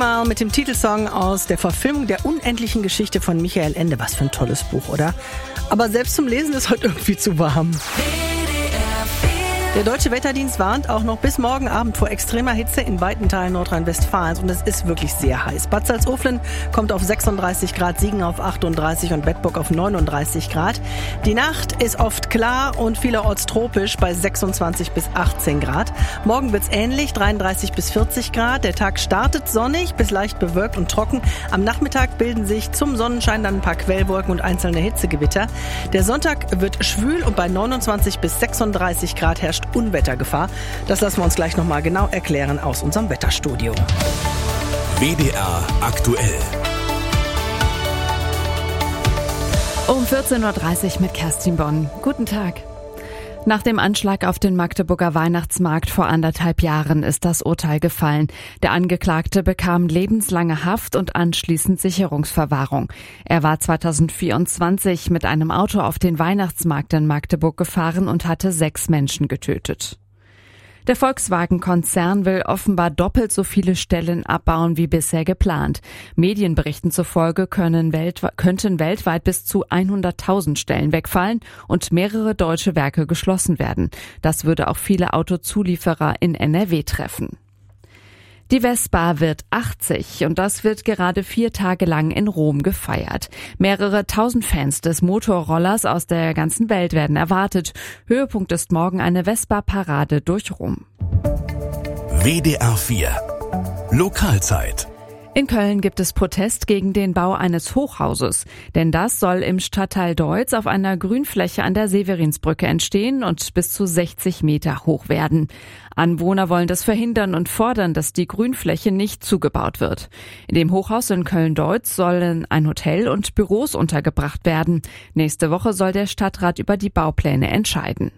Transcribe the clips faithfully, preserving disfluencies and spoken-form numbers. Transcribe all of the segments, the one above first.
Mal mit dem Titelsong aus der Verfilmung der unendlichen Geschichte von Michael Ende. Was für ein tolles Buch, oder? Aber selbst zum Lesen ist heute irgendwie zu warm. Der Deutsche Wetterdienst warnt auch noch bis morgen Abend vor extremer Hitze in weiten Teilen Nordrhein-Westfalens. Und es ist wirklich sehr heiß. Bad Salzuflen kommt auf sechsunddreißig Grad, Siegen auf achtunddreißig und Bedburg auf neununddreißig Grad. Die Nacht ist oft klar und vielerorts tropisch bei sechsundzwanzig bis achtzehn Grad. Morgen wird's ähnlich, dreiunddreißig bis vierzig Grad. Der Tag startet sonnig bis leicht bewölkt und trocken. Am Nachmittag bilden sich zum Sonnenschein dann ein paar Quellwolken und einzelne Hitzegewitter. Der Sonntag wird schwül und bei neunundzwanzig bis sechsunddreißig Grad herrscht Unwettergefahr. Das lassen wir uns gleich nochmal genau erklären aus unserem Wetterstudio. W D R aktuell. Um vierzehn Uhr dreißig mit Kerstin Bonn. Guten Tag. Nach dem Anschlag auf den Magdeburger Weihnachtsmarkt vor anderthalb Jahren ist das Urteil gefallen. Der Angeklagte bekam lebenslange Haft und anschließend Sicherungsverwahrung. Er war zweitausendvierundzwanzig mit einem Auto auf den Weihnachtsmarkt in Magdeburg gefahren und hatte sechs Menschen getötet. Der Volkswagen-Konzern will offenbar doppelt so viele Stellen abbauen wie bisher geplant. Medienberichten zufolge können weltwe- könnten weltweit bis zu hunderttausend Stellen wegfallen und mehrere deutsche Werke geschlossen werden. Das würde auch viele Autozulieferer in N R W treffen. Die Vespa wird achtzig und das wird gerade vier Tage lang in Rom gefeiert. Mehrere tausend Fans des Motorrollers aus der ganzen Welt werden erwartet. Höhepunkt ist morgen eine Vespa-Parade durch Rom. W D R vier Lokalzeit. In Köln gibt es Protest gegen den Bau eines Hochhauses, denn das soll im Stadtteil Deutz auf einer Grünfläche an der Severinsbrücke entstehen und bis zu sechzig Meter hoch werden. Anwohner wollen das verhindern und fordern, dass die Grünfläche nicht zugebaut wird. In dem Hochhaus in Köln-Deutz sollen ein Hotel und Büros untergebracht werden. Nächste Woche soll der Stadtrat über die Baupläne entscheiden.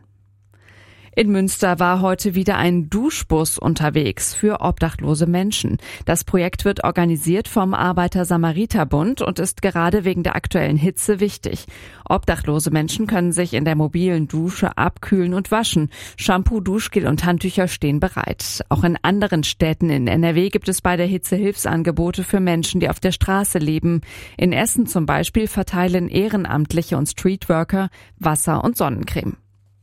In Münster war heute wieder ein Duschbus unterwegs für obdachlose Menschen. Das Projekt wird organisiert vom Arbeiter-Samariter-Bund und ist gerade wegen der aktuellen Hitze wichtig. Obdachlose Menschen können sich in der mobilen Dusche abkühlen und waschen. Shampoo, Duschgel und Handtücher stehen bereit. Auch in anderen Städten in N R W gibt es bei der Hitze Hilfsangebote für Menschen, die auf der Straße leben. In Essen zum Beispiel verteilen Ehrenamtliche und Streetworker Wasser und Sonnencreme.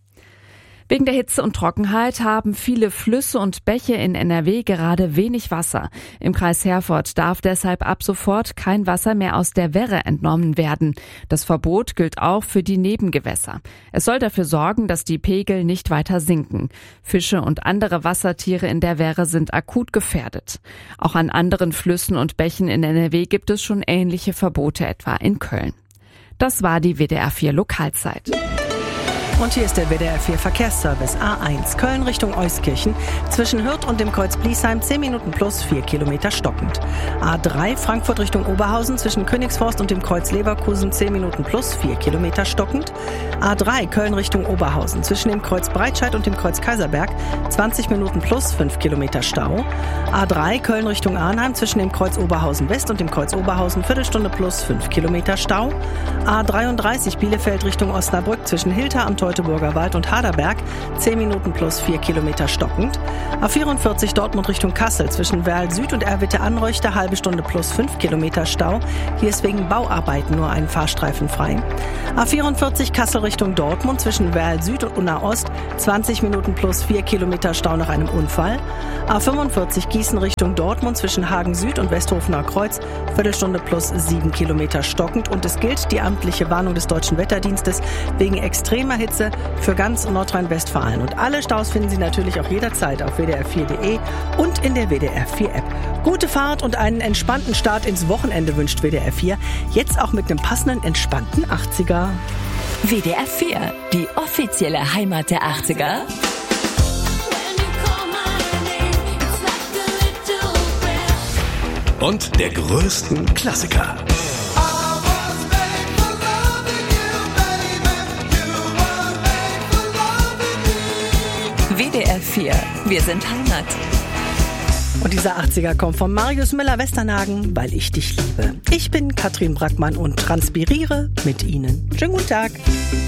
Wegen der Hitze und Trockenheit haben viele Flüsse und Bäche in N R W gerade wenig Wasser. Im Kreis Herford darf deshalb ab sofort kein Wasser mehr aus der Werre entnommen werden. Das Verbot gilt auch für die Nebengewässer. Es soll dafür sorgen, dass die Pegel nicht weiter sinken. Fische und andere Wassertiere in der Werre sind akut gefährdet. Auch an anderen Flüssen und Bächen in N R W gibt es schon ähnliche Verbote, etwa in Köln. Das war die W D R vier Lokalzeit. Und hier ist der W D R vier Verkehrsservice. A eins Köln Richtung Euskirchen. Zwischen Hürth und dem Kreuz Bliesheim zehn Minuten plus vier Kilometer stockend. A drei Frankfurt Richtung Oberhausen. Zwischen Königsforst und dem Kreuz Leverkusen zehn Minuten plus vier Kilometer stockend. A drei Köln Richtung Oberhausen. Zwischen dem Kreuz Breitscheid und dem Kreuz Kaiserberg zwanzig Minuten plus fünf Kilometer Stau. A drei Köln Richtung Arnheim. Zwischen dem Kreuz Oberhausen West und dem Kreuz Oberhausen Viertelstunde plus fünf Kilometer Stau. A dreiunddreißig Bielefeld Richtung Osnabrück. Zwischen Hilter am Teutoburger Wald und Haderberg zehn Minuten plus vier Kilometer stockend. A vierundvierzig Dortmund Richtung Kassel zwischen Werl Süd und Erwitte-Anreuchte halbe Stunde plus fünf Kilometer Stau. Hier ist wegen Bauarbeiten nur ein Fahrstreifen frei. A vierundvierzig Kassel Richtung Dortmund zwischen Werl Süd und Unna Ost zwanzig Minuten plus vier Kilometer Stau nach einem Unfall. A fünfundvierzig Gießen Richtung Dortmund zwischen Hagen Süd und Westhofener Kreuz Viertelstunde plus sieben Kilometer stockend. Und es gilt die amtliche Warnung des Deutschen Wetterdienstes wegen extremer Hitze für ganz Nordrhein-Westfalen. Und alle Staus finden Sie natürlich auch jederzeit auf w d r vier punkt d e und in der W D R vier App. Gute Fahrt und einen entspannten Start ins Wochenende wünscht W D R vier. Jetzt auch mit einem passenden, entspannten achtziger. W D R vier, die offizielle Heimat der achtziger. Und der größten Klassiker. W D R vier, wir sind Heimat. Und dieser achtziger kommt von Marius Müller-Westernhagen, weil ich dich liebe. Ich bin Katrin Brackmann und transpiriere mit Ihnen. Schönen guten Tag.